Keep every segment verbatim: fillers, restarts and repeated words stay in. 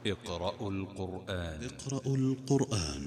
اقرأوا القرآن. اقرأوا القرآن.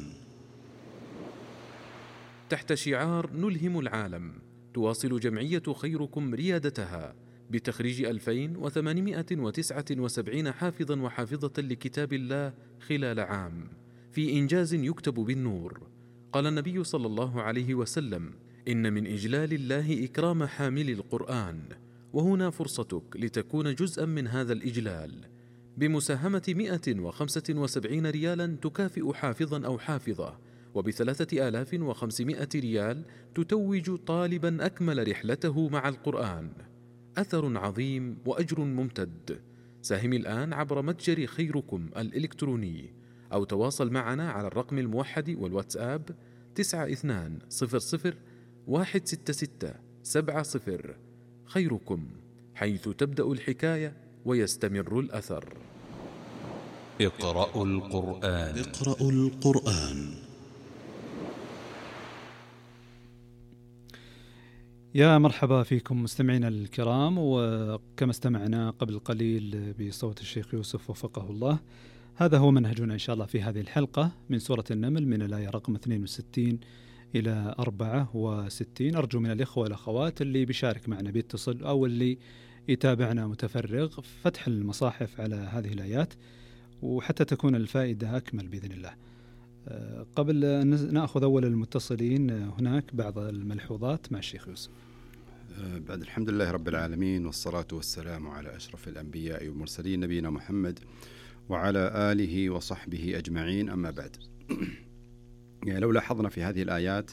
تحت شعار نلهم العالم، تواصل جمعية خيركم ريادتها بتخريج ألفين وثمانمائة وتسعة وسبعين حافظا وحافظة لكتاب الله خلال عام، في إنجاز يكتب بالنور. قال النبي صلى الله عليه وسلم: إن من إجلال الله إكرام حامل القرآن، وهنا فرصتك لتكون جزءا من هذا الإجلال بمساهمة مئة وخمسة وسبعين ريالا تكافئ حافظا أو حافظة، وبثلاثة آلاف وخمسمائة ريال تتوج طالبا أكمل رحلته مع القرآن. أثر عظيم وأجر ممتد. ساهم الآن عبر متجر خيركم الإلكتروني، أو تواصل معنا على الرقم الموحد والواتساب تسعة اثنان صفر صفر واحد ستة ستة سبعة صفر. خيركم، حيث تبدأ الحكاية ويستمر الأثر. اقرأوا القرآن. اقرأوا القرآن. يا مرحبا فيكم مستمعينا الكرام، وكما استمعنا قبل قليل بصوت الشيخ يوسف وفقه الله، هذا هو منهجنا إن شاء الله في هذه الحلقة من سورة النمل، من الآية رقم اثنين وستين إلى أربعة وستين. أرجو من الإخوة والأخوات اللي بيشارك معنا بيتصل، أو اللي يتابعنا متفرغ، فتح المصاحف على هذه الآيات، وحتى تكون الفائدة أكمل بإذن الله. قبل أن نأخذ أول المتصلين، هناك بعض الملحوظات مع الشيخ يوسف. بعد الحمد لله رب العالمين، والصلاة والسلام على أشرف الأنبياء والمرسلين نبينا محمد وعلى آله وصحبه أجمعين، أما بعد. يعني لو لاحظنا في هذه الآيات،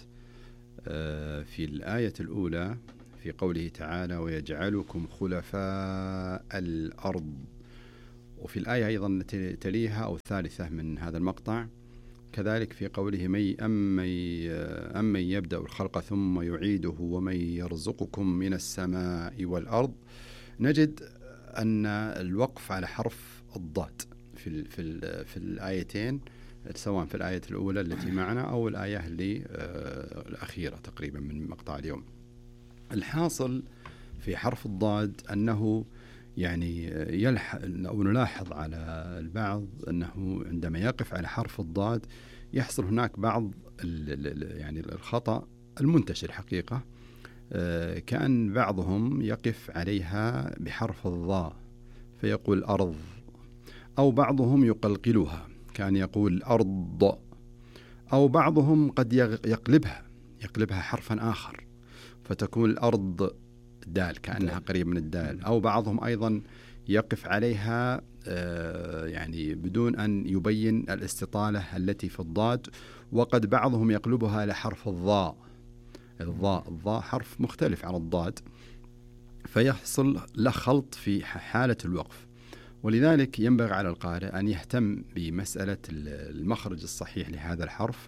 في الآية الأولى في قوله تعالى: ويجعلكم خلفاء الأرض، وفي الآية أيضا تليها أو الثالثة من هذا المقطع كذلك في قوله: مي أمن يبدأ الخلق ثم يعيده ومن يرزقكم من السماء والأرض، نجد أن الوقف على حرف الضاد في في في الآيتين، سواء في الآية الأولى التي معنا أو الآية اللي الأخيرة تقريبا من مقطع اليوم. الحاصل في حرف الضاد أنه يعني يلح أو نلاحظ على البعض أنه عندما يقف على حرف الضاد يحصل هناك بعض يعني الخطأ المنتشر حقيقة، كأن بعضهم يقف عليها بحرف الضاء فيقول أرض، أو بعضهم يقلقلها كان يقول أرض، أو بعضهم قد يقلبها يقلبها حرفا آخر فتكون الأرض دال كأنها قريب من الدال، أو بعضهم أيضا يقف عليها يعني بدون أن يبين الاستطالة التي في الضاد، وقد بعضهم يقلبها لحرف الضاء. الضاء الضاء حرف مختلف عن الضاد، فيحصل له خلط في حالة الوقف. ولذلك ينبغي على القارئ أن يهتم بمسألة المخرج الصحيح لهذا الحرف،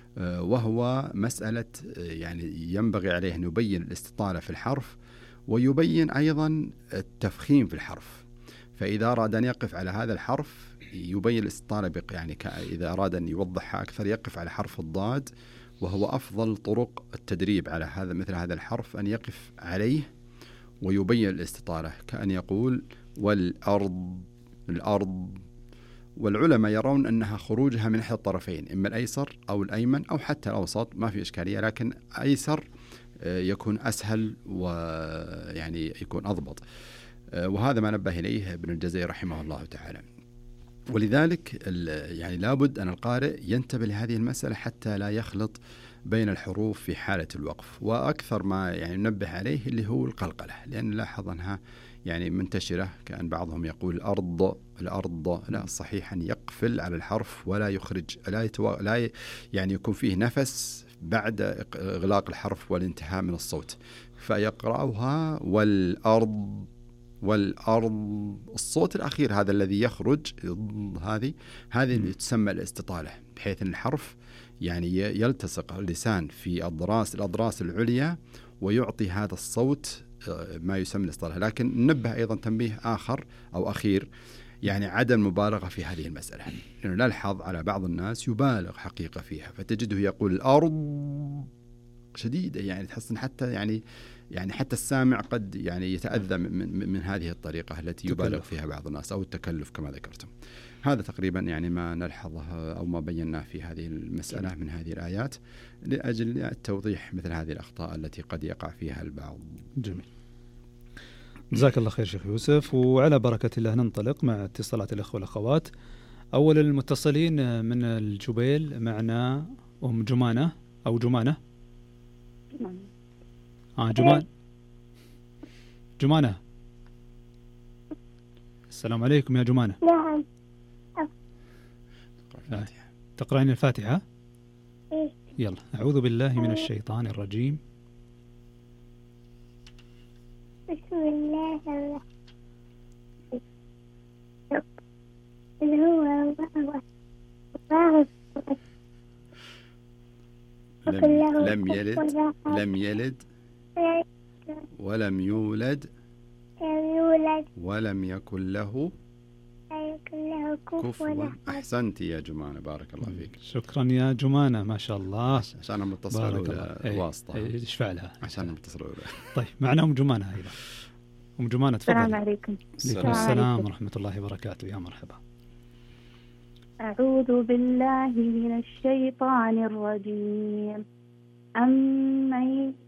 وهو مسألة يعني ينبغي عليه أن يبين الاستطالة في الحرف، ويبين أيضا التفخيم في الحرف. فإذا أراد أن يقف على هذا الحرف يبين الاستطالة، يعني إذا أراد أن يوضحها أكثر يقف على حرف الضاد، وهو أفضل طرق التدريب على هذا مثل هذا الحرف أن يقف عليه ويبين الاستطالة، كأن يقول والأرض الأرض. والعلماء يرون أنها خروجها من أحد الطرفين، إما الأيسر أو الأيمن أو حتى الأوسط، ما في إشكالية، لكن أيسر يكون أسهل ويعني يكون أضبط، وهذا ما نبه إليه ابن الجزري رحمه الله تعالى. ولذلك يعني لابد أن القارئ ينتبه لهذه المسألة حتى لا يخلط بين الحروف في حالة الوقف. وأكثر ما يعني ننبه عليه اللي هو القلقلة، لأن لاحظ أنها يعني منتشرة، كأن بعضهم يقول الأرض الأرض، لا، الصحيح أن يقفل على الحرف ولا يخرج، لا, يتو... لا يعني يكون فيه نفس بعد إغلاق الحرف والانتهاء من الصوت، فيقرأها والأرض والأرض. الصوت الأخير هذا الذي يخرج، هذه هذه اللي تسمى الاستطالة، بحيث أن الحرف يعني يلتصق اللسان في الأضراس الأضراس العليا ويعطي هذا الصوت ما يسمى الاستطالة. لكن ننبه أيضا تنبيه آخر أو أخير، يعني عدم مبالغة في هذه المسألة، لأنه نلحظ على بعض الناس يبالغ حقيقة فيها، فتجده يقول الأرض شديدة، يعني تحس حتى يعني يعني حتى السامع قد يعني يتأذى من, من هذه الطريقة التي يبالغ فيها بعض الناس أو التكلف كما ذكرتم. هذا تقريبا يعني ما نلحظه أو ما بيناه في هذه المسألة من هذه الآيات لأجل التوضيح مثل هذه الأخطاء التي قد يقع فيها البعض. جميل، جزاك الله خير شيخ يوسف. وعلى بركة الله ننطلق مع اتصالات الأخوة والأخوات. أول المتصلين من الجبيل معنا أم جمانة أو جمانة. آه جمان جمانة، السلام عليكم يا جمانة. نعم. آه. تقرأين الفاتحة؟ يلا. أعوذ بالله من الشيطان الرجيم. بسم الله الرحمن الرحيم. هو الله لم, لم يلد لم يلد ولم يولد ولم يكن له كفوا. أحسنت يا جمانة، بارك الله فيك. شكرا يا جمانة، ما شاء الله. عشان متصلة واسطة اشفع لها عشان متصلة. طيب معنا أم جمانة أيضا. أم جمانة تفضل. السلام عليكم. عليكم السلام ورحمة الله وبركاته، يا مرحبا. أعوذ بالله من الشيطان الرجيم. أمن